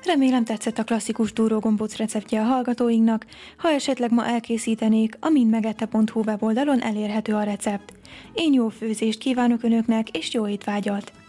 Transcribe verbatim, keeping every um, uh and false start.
Remélem tetszett a klasszikus túrógombóc receptje a hallgatóinknak, ha esetleg ma elkészítenék, a mindmegette pont hu weboldalon elérhető a recept. Én jó főzést kívánok önöknek, és jó étvágyat!